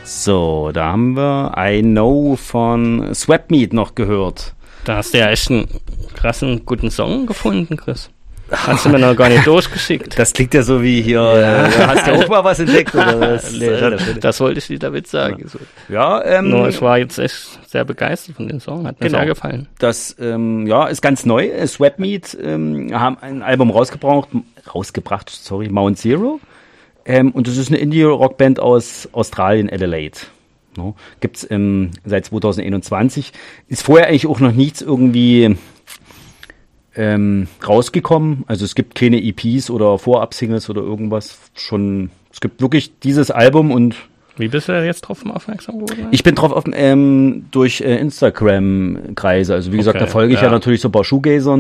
So, da haben wir I Know von Swapmeat noch gehört. Da hast du ja echt einen krassen, guten Song gefunden, Chris. Hast du mir noch gar nicht durchgeschickt. Das klingt ja so wie hier, hast du auch mal was entdeckt oder was? Das wollte ich dir damit sagen. Ja, Nur ich war jetzt echt sehr begeistert von dem Song, hat mir sehr gefallen. Das ist ganz neu. Swapmeat haben ein Album rausgebracht, Mount Zero. Und das ist eine Indie-Rock-Band aus Australien, Adelaide. No? Gibt's seit 2021. Ist vorher eigentlich auch noch nichts irgendwie rausgekommen. Also es gibt keine EPs oder Vorab-Singles oder irgendwas. Es gibt wirklich dieses Album und... Wie bist du da jetzt drauf aufmerksam geworden? Ich bin drauf durch Instagram-Kreise. Also wie gesagt, da folge ich ja natürlich so ein paar Shoegazern,